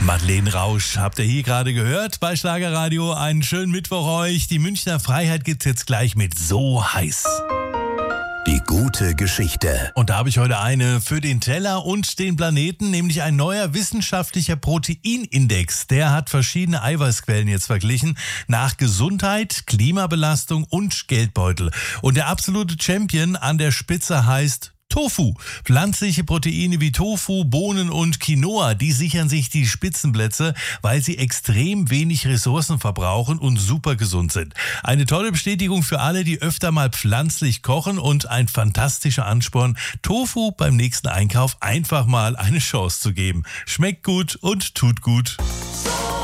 Madeleine Rausch habt ihr hier gerade gehört bei Schlagerradio. Einen schönen Mittwoch euch. Die Münchner Freiheit gibt's jetzt gleich mit So heiß. Die gute Geschichte. Und da habe ich heute eine für den Teller und den Planeten, nämlich ein neuer wissenschaftlicher Proteinindex. Der hat verschiedene Eiweißquellen jetzt verglichen nach Gesundheit, Klimabelastung und Geldbeutel. Und der absolute Champion an der Spitze heißt Tofu. Pflanzliche Proteine wie Tofu, Bohnen und Quinoa, die sichern sich die Spitzenplätze, weil sie extrem wenig Ressourcen verbrauchen und super gesund sind. Eine tolle Bestätigung für alle, die öfter mal pflanzlich kochen und ein fantastischer Ansporn, Tofu beim nächsten Einkauf einfach mal eine Chance zu geben. Schmeckt gut und tut gut. So